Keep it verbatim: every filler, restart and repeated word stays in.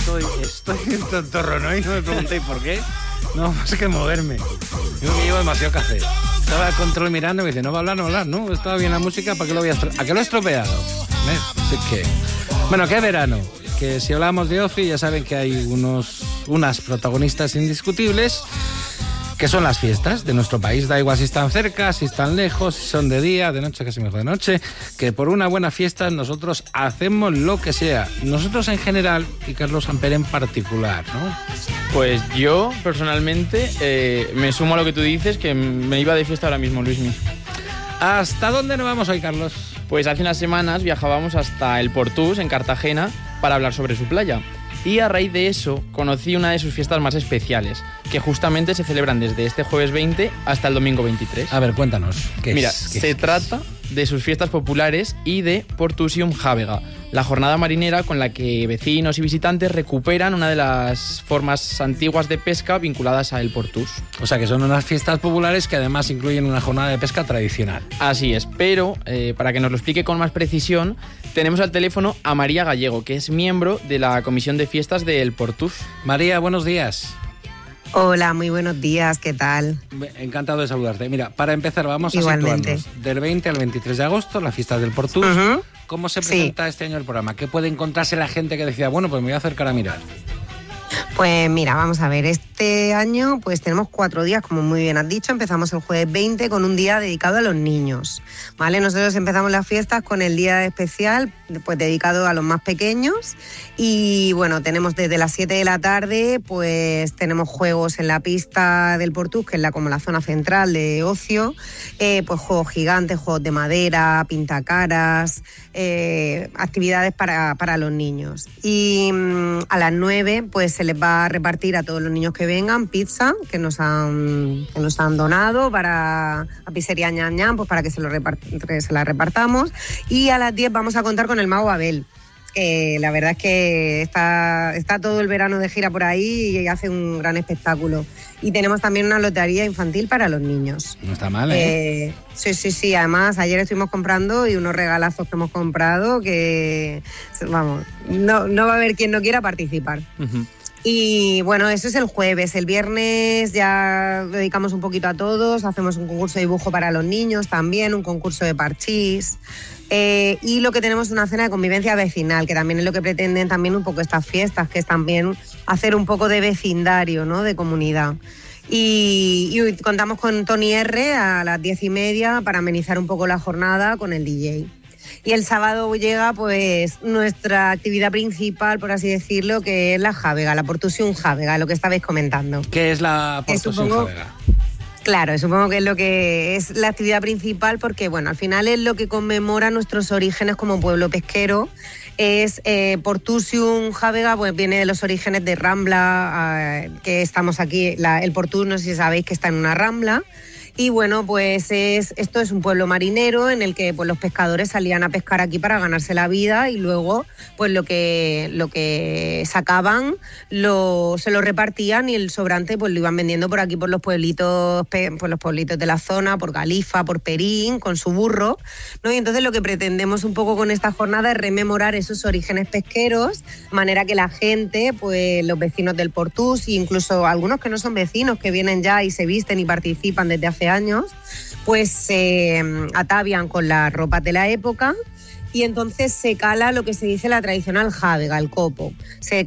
estoy, estoy en tontorro, ¿no? Y no me preguntéis por qué. No, más que moverme. Yo que llevo demasiado café. Estaba el control mirando y me dice, no va a hablar, no va a hablar, ¿no? Estaba bien la música, ¿para qué lo voy a estropear? ¿A qué lo he estropeado? ¿Ves? Así que... Bueno, ¿qué verano? Que si hablamos de ocio, ya saben que hay unos, unas protagonistas indiscutibles, que son las fiestas de nuestro país. Da igual si están cerca, si están lejos, si son de día, de noche, casi mejor de noche, que por una buena fiesta nosotros hacemos lo que sea. Nosotros en general y Carlos Amper en particular, ¿no? Pues yo, personalmente, eh, me sumo a lo que tú dices, que me iba de fiesta ahora mismo, Luismi. ¿Hasta dónde nos vamos hoy, Carlos? Pues hace unas semanas viajábamos hasta el Portús, en Cartagena, para hablar sobre su playa. Y a raíz de eso conocí una de sus fiestas más especiales, que justamente se celebran desde este jueves veinte hasta el domingo veintitrés. A ver, cuéntanos. ¿Qué Mira, es? ¿Qué se es? trata de sus fiestas populares y de Portusium Jávega, la jornada marinera con la que vecinos y visitantes recuperan una de las formas antiguas de pesca vinculadas a el Portús. O sea, que son unas fiestas populares que además incluyen una jornada de pesca tradicional. Así es, pero eh, para que nos lo explique con más precisión, tenemos al teléfono a María Gallego, que es miembro de la Comisión de Fiestas del Portús. María, buenos días. Hola, muy buenos días, ¿qué tal? Encantado de saludarte. Mira, para empezar, vamos a Igualmente. situarnos. Del veinte al veintitrés de agosto, la fiesta del Portús. Uh-huh. ¿Cómo se presenta Sí. este año el programa? ¿Qué puede encontrarse la gente que decida, bueno, pues me voy a acercar a mirar? Pues mira, vamos a ver, este año pues tenemos cuatro días, como muy bien has dicho. Empezamos el jueves veinte con un día dedicado a los niños, ¿vale? Nosotros empezamos las fiestas con el día especial, pues dedicado a los más pequeños. Y bueno, tenemos desde las siete de la tarde, pues tenemos juegos en la pista del Portús, que es la, como la zona central de ocio, eh, pues juegos gigantes, juegos de madera, pintacaras, eh, actividades para, para los niños. Y mmm, a las nueve pues se les va a repartir a todos los niños que vengan pizza que nos han, que nos han donado para a Pizzería Ñam Ñam, pues para que se, lo repart, se la repartamos. Y a las diez vamos a contar con el mago Abel, que la verdad es que está, está todo el verano de gira por ahí y hace un gran espectáculo. Y tenemos también una lotería infantil para los niños. No está mal, ¿eh? eh sí, sí, sí. Además, ayer estuvimos comprando y unos regalazos que hemos comprado que, vamos, no, no va a haber quien no quiera participar. Uh-huh. Y bueno, eso es el jueves. El viernes ya dedicamos un poquito a todos. Hacemos un concurso de dibujo para los niños también, un concurso de parchís. Eh, y lo que tenemos es una cena de convivencia vecinal, que también es lo que pretenden también un poco estas fiestas, que es también hacer un poco de vecindario, ¿no? De comunidad. Y, y contamos con Tony R a las diez y media para amenizar un poco la jornada con el D J. Y el sábado llega pues nuestra actividad principal, por así decirlo, que es la Jávega, la Portusium Jávega, lo que estabais comentando. ¿Qué es la Portusium Jávega? Claro, supongo que es lo que es la actividad principal porque, bueno, al final es lo que conmemora nuestros orígenes como pueblo pesquero. Es eh, Portusium Jávega, pues viene de los orígenes de Rambla, eh, que estamos aquí, la, el Portús, no sé si sabéis que está en una rambla. Y bueno, pues es, esto es un pueblo marinero en el que pues, los pescadores salían a pescar aquí para ganarse la vida y luego pues lo que, lo que sacaban lo, se lo repartían y el sobrante pues lo iban vendiendo por aquí por los pueblitos, por los pueblitos de la zona, por Galifa, por Perín, con su burro, ¿no? Y entonces lo que pretendemos un poco con esta jornada es rememorar esos orígenes pesqueros, de manera que la gente, pues los vecinos del Portús e incluso algunos que no son vecinos, que vienen ya y se visten y participan desde hace años, pues se eh, atavian con las ropas de la época y entonces se cala lo que se dice la tradicional jávega, el copo. Se,